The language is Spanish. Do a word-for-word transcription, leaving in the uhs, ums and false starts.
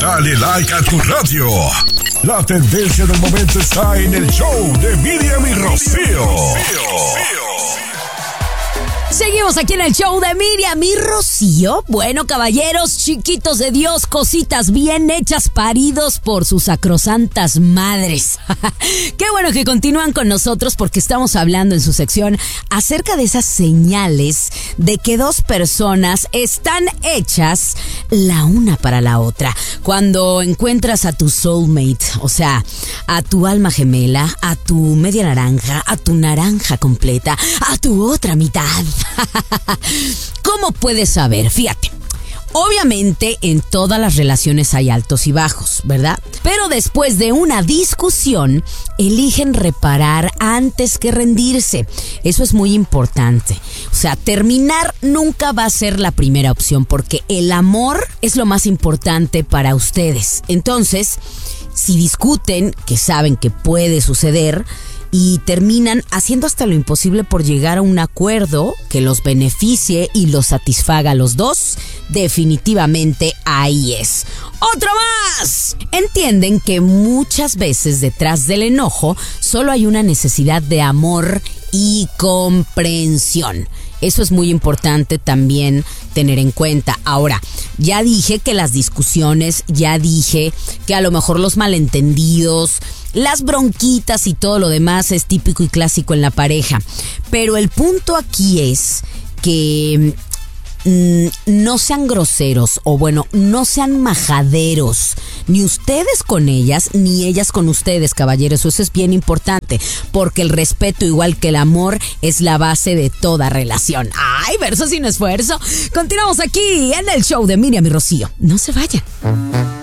Dale like a tu radio. La tendencia del momento está en el show de Miriam y Rocío. Seguimos aquí en el show de Miriam y Rocío. Bueno, caballeros, chiquitos de Dios, cositas bien hechas, paridos por sus sacrosantas madres. Qué bueno que continúan con nosotros porque estamos hablando en su sección acerca de esas señales de que dos personas están hechas la una para la otra. Cuando encuentras a tu soulmate, o sea, a tu alma gemela, a tu media naranja, a tu naranja completa, a tu otra mitad. ¿Cómo puedes saber? Fíjate. Obviamente en todas las relaciones hay altos y bajos, ¿verdad? Pero después de una discusión, eligen reparar antes que rendirse. Eso es muy importante. O sea, terminar nunca va a ser la primera opción porque el amor es lo más importante para ustedes. Entonces, si discuten, que saben que puede suceder, y terminan haciendo hasta lo imposible por llegar a un acuerdo que los beneficie y los satisfaga a los dos, definitivamente ahí es. ¡Otro más! Entienden que muchas veces detrás del enojo solo hay una necesidad de amor y comprensión. Eso es muy importante también tener en cuenta. Ahora, ya dije que las discusiones, ya dije que a lo mejor los malentendidos, las bronquitas y todo lo demás es típico y clásico en la pareja. Pero el punto aquí es que mm, no sean groseros o bueno, no sean majaderos. Ni ustedes con ellas, ni ellas con ustedes, caballeros. Eso es bien importante, porque el respeto, igual que el amor, es la base de toda relación. ¡Ay, verso sin esfuerzo! Continuamos aquí en el show de Miriam y Rocío. No se vayan.